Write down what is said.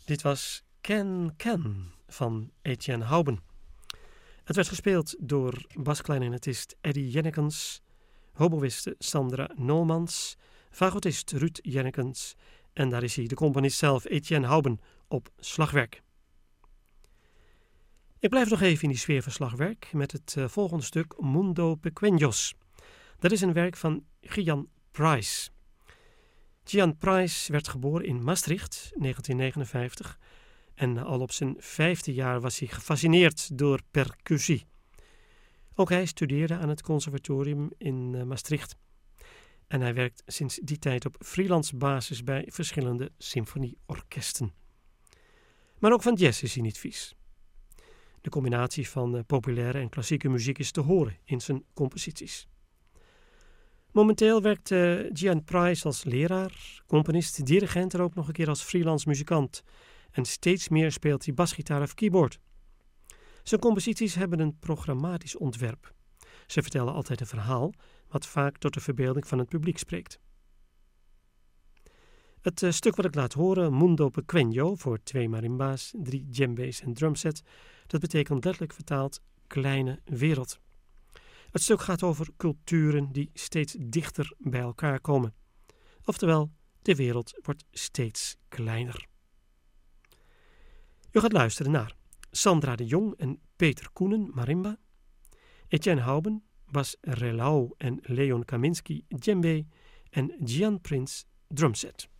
Dit was Can Can van Etienne Houben. Het werd gespeeld door baskleinetist Eddie Jennekens, hoboïste Sandra Nolmans, fagotist Ruud Jennekens en daar is hij, de componist zelf, Etienne Houben, op slagwerk. Ik blijf nog even in die sfeer van slagwerk met het volgende stuk Mundo Pequeños. Dat is een werk van Gian Price. Gian Price werd geboren in Maastricht, 1959, en al op zijn 5e jaar was hij gefascineerd door percussie. Ook hij studeerde aan het conservatorium in Maastricht en hij werkt sinds die tijd op freelance basis bij verschillende symfonieorkesten. Maar ook van jazz is hij niet vies. De combinatie van populaire en klassieke muziek is te horen in zijn composities. Momenteel werkt Gian Price als leraar, componist, dirigent en ook nog een keer als freelance muzikant. En steeds meer speelt hij basgitaar of keyboard. Zijn composities hebben een programmatisch ontwerp. Ze vertellen altijd een verhaal, wat vaak tot de verbeelding van het publiek spreekt. Het stuk wat ik laat horen, Mundo Pequeño, voor 2 marimba's, 3 djembe's en drumset, dat betekent letterlijk vertaald kleine wereld. Het stuk gaat over culturen die steeds dichter bij elkaar komen. Oftewel, de wereld wordt steeds kleiner. U gaat luisteren naar Sandra de Jong en Peter Koenen, marimba, Etienne Houben, Bas Relau en Leon Kaminski, djembe en Gian Prins, drumset.